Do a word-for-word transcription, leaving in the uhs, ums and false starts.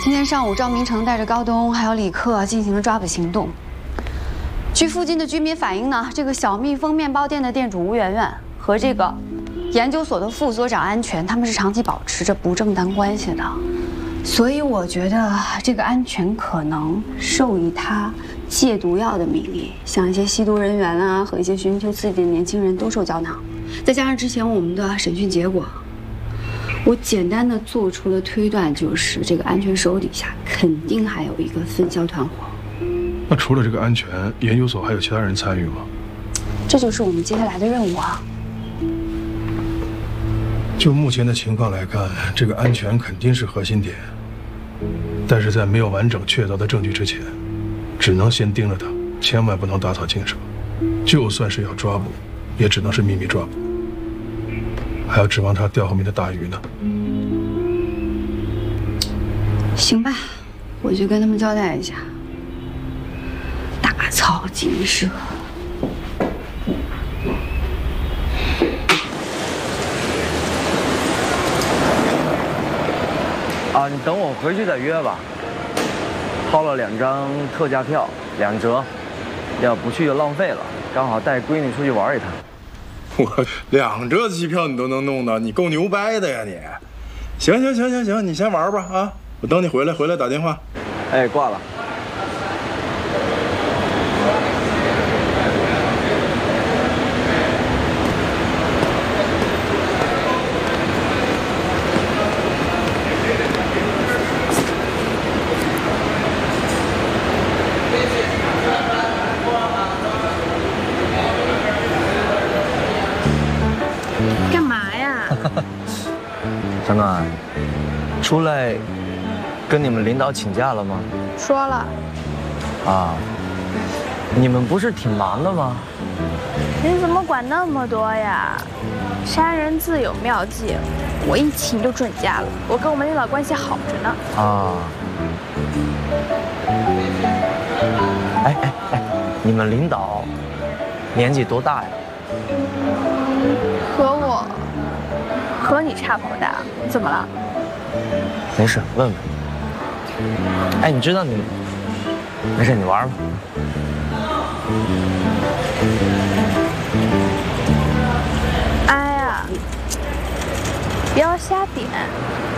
今天上午，赵明诚带着高东还有李克进行了抓捕行动。据附近的居民反映呢，这个小蜜蜂面包店的店主吴媛媛和这个研究所的副所长安全，他们是长期保持着不正当关系的。所以我觉得这个安全可能受以他戒毒药的名义，向一些吸毒人员啊和一些寻求刺激的年轻人兜售胶囊。再加上之前我们的审讯结果。 我简单的做出的推断就是，这个安全手底下肯定还有一个分销团伙。 那除了这个安全，研究所还有其他人参与吗？ 这就是我们接下来的任务啊。 就目前的情况来看，这个安全肯定是核心点，但是在没有完整确凿的证据之前，只能先盯着他，千万不能打草惊蛇。就算是要抓捕，也只能是秘密抓捕。 还要指望他钓后面的大鱼呢。 行吧，我就跟他们交代一下。打草惊蛇。 啊，你等我回去再约吧。掏了两张特价票，两折，要不去就浪费了。刚好带闺女出去玩一趟。 我两折机票你都能弄到，你够牛掰的呀你！行行行行行，你先玩吧啊！我等你回来，回来打电话。 哎，挂了。张暖，出来跟你们领导请假了吗？ 说了。 啊，你们不是挺忙的吗？ 您怎么管那么多呀？杀人自有妙计，我一请就准假了。我跟我们领导关系好着呢。 啊。哎哎哎，你们领导年纪多大呀？ 和我。 和你差不多大，怎么了？ 没事，问问。哎，你知道你……没事，你玩吧。 哎呀，不要瞎点。